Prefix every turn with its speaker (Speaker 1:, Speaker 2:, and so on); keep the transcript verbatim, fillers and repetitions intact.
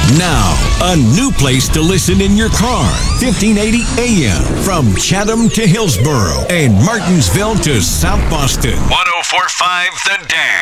Speaker 1: Now, a new place to listen in your car. fifteen eighty A M from Chatham to Hillsboro and Martinsville to South Boston.
Speaker 2: one oh four point five The Dam.